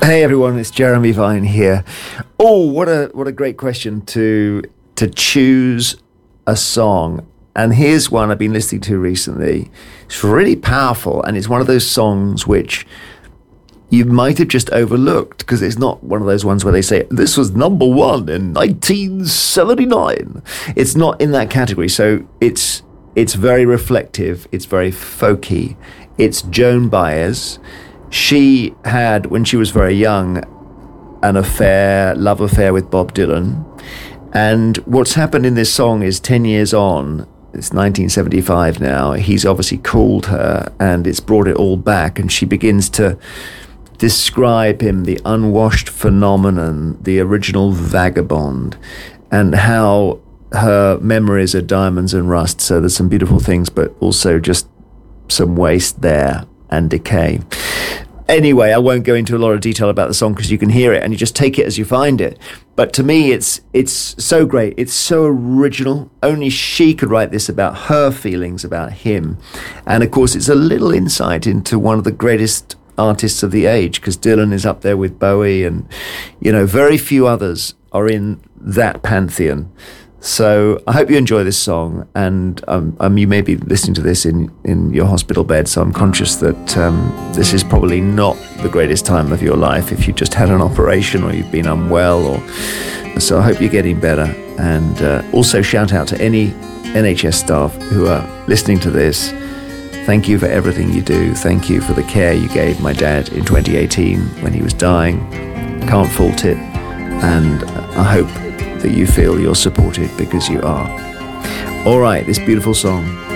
Hey everyone, it's Jeremy Vine here. Oh, what a great question to choose a song. And here's one I've been listening to recently. It's really powerful, and it's one of those songs which you might have just overlooked because it's not one of those ones where they say this was number one in 1979. It's not in that category. So it's very reflective. It's very folky. It's Joan Baez. She had, when she was very young, an love affair with Bob Dylan. And what's happened in this song is 10 years on, it's 1975 now, he's obviously called her and it's brought it all back. And she begins to describe him, the unwashed phenomenon, the original vagabond, and how her memories are diamonds and rust. So there's some beautiful things, but also just some waste there and decay. Anyway, I won't go into a lot of detail about the song because you can hear it and you just take it as you find it. But to me, it's so great. It's so original. Only she could write this about her feelings about him. And of course, it's a little insight into one of the greatest artists of the age, because Dylan is up there with Bowie and, very few others are in that pantheon. So I hope you enjoy this song, and you may be listening to this in your hospital bed, so I'm conscious that this is probably not the greatest time of your life if you just had an operation or you've been unwell. So I hope you're getting better, and also shout out to any NHS staff who are listening to this. Thank you for everything you do. Thank you for the care you gave my dad in 2018 when he was dying. Can't fault it, and I hope that you feel you're supported because you are. All right, this beautiful song.